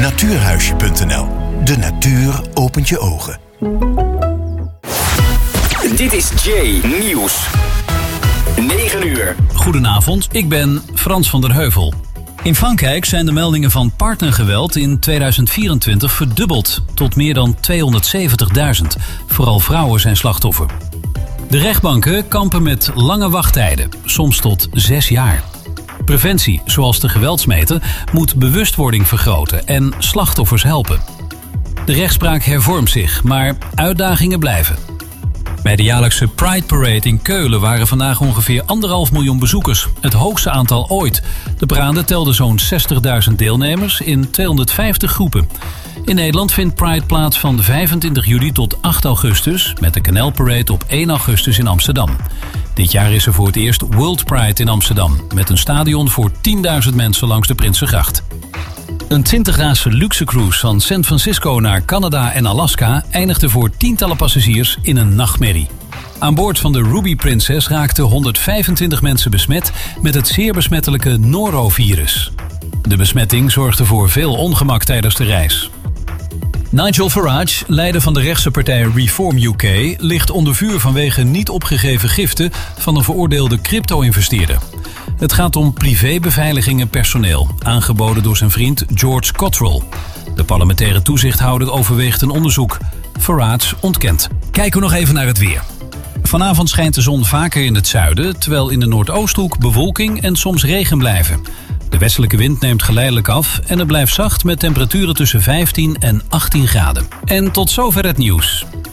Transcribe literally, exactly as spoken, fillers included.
natuurhuisje punt n l. De natuur opent je ogen. Dit is Jay Nieuws. negen uur. Goedenavond, ik ben Frans van der Heuvel. In Frankrijk zijn de meldingen van partnergeweld in tweeduizend vierentwintig verdubbeld tot meer dan tweehonderdzeventigduizend. Vooral vrouwen zijn slachtoffer. De rechtbanken kampen met lange wachttijden, soms tot zes jaar. Preventie, zoals de geweldsmeter, moet bewustwording vergroten en slachtoffers helpen. De rechtspraak hervormt zich, maar uitdagingen blijven. Bij de jaarlijkse Pride Parade in Keulen waren vandaag ongeveer anderhalf miljoen bezoekers. Het hoogste aantal ooit. De parade telde zo'n zestigduizend deelnemers in tweehonderdvijftig groepen. In Nederland vindt Pride plaats van vijfentwintig juli tot acht augustus... met de Canal Parade op één augustus in Amsterdam. Dit jaar is er voor het eerst World Pride in Amsterdam... met een stadion voor tienduizend mensen langs de Prinsengracht. Een twintigdaagse luxe cruise van San Francisco naar Canada en Alaska... eindigde voor tientallen passagiers in een nachtmerrie. Aan boord van de Ruby Princess raakten honderdvijfentwintig mensen besmet... met het zeer besmettelijke norovirus. De besmetting zorgde voor veel ongemak tijdens de reis. Nigel Farage, leider van de rechtse partij Reform U K... ligt onder vuur vanwege niet opgegeven giften... van een veroordeelde crypto-investeerder. Het gaat om privébeveiliging en personeel, aangeboden door zijn vriend George Cottrell. De parlementaire toezichthouder overweegt een onderzoek. Farage ontkent. Kijken we nog even naar het weer. Vanavond schijnt de zon vaker in het zuiden... terwijl in de Noordoosthoek bewolking en soms regen blijven. De westelijke wind neemt geleidelijk af en het blijft zacht... met temperaturen tussen vijftien en achttien graden. En tot zover het nieuws.